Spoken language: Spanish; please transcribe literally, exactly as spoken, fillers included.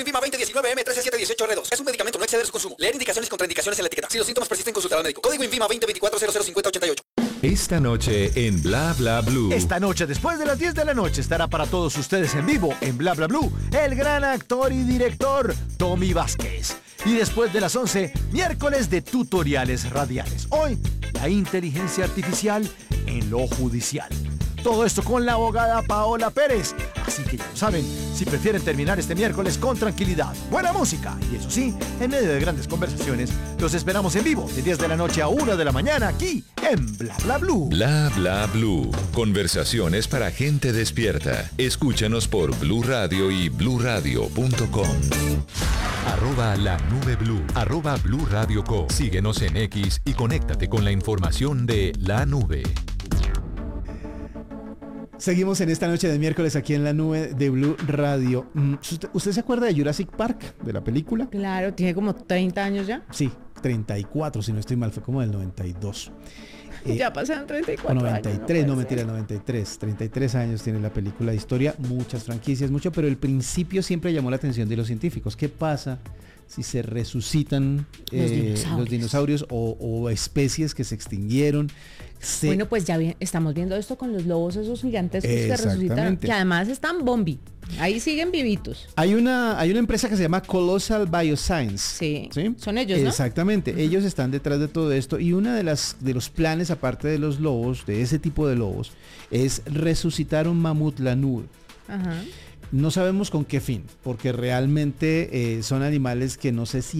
Invima veinte diecinueve M trece siete dieciocho R dos. Es un medicamento, no exceder su consumo. Leer indicaciones y contraindicaciones en la etiqueta. Si los síntomas persisten, consultar al médico. Código Invima veinte veinticuatro cero cero cincuenta ochenta y ocho. Esta noche en Bla Bla Blue. Esta noche, después de las diez de la noche, estará para todos ustedes en vivo en Bla Bla Blue el gran actor y director Tommy Vázquez. Y después de las once, miércoles de tutoriales radiales. Hoy, la inteligencia artificial en lo judicial. Todo esto con la abogada Paola Pérez. Así que ya lo saben, si prefieren terminar este miércoles con tranquilidad, buena música y eso sí, en medio de grandes conversaciones, los esperamos en vivo de diez de la noche a una de la mañana aquí en Bla Bla Blue. Bla Bla Blue. Conversaciones para gente despierta. Escúchanos por Blue Radio y blue radio punto com. Arroba la nube blue. Arroba Blue Radio Co. Síguenos en X y conéctate con la información de la nube. Seguimos en esta noche de miércoles aquí en la nube de Blue Radio. ¿Usted, ¿Usted se acuerda de Jurassic Park, de la película? Claro, tiene como treinta años ya. Sí, treinta y cuatro, si no estoy mal, fue como del noventa y dos. Eh, ya pasaron treinta y cuatro o noventa y tres, años. No, no mentira, noventa y tres. treinta y tres años tiene la película de historia, muchas franquicias, mucho, pero el principio siempre llamó la atención de los científicos. ¿Qué pasa si se resucitan los eh, dinosaurios, los dinosaurios o, o especies que se extinguieron? Se... Bueno, pues ya vi, estamos viendo esto con los lobos esos gigantescos que resucitan, que además están bombi. Ahí siguen vivitos. Hay una, hay una empresa que se llama Colossal Bioscience. Sí, ¿sí? Son ellos, ¿no? Exactamente, uh-huh. Ellos están detrás de todo esto y una de las de los planes, aparte de los lobos, de ese tipo de lobos, es resucitar un mamut lanudo. Ajá. No sabemos con qué fin, porque realmente eh, son animales que no sé si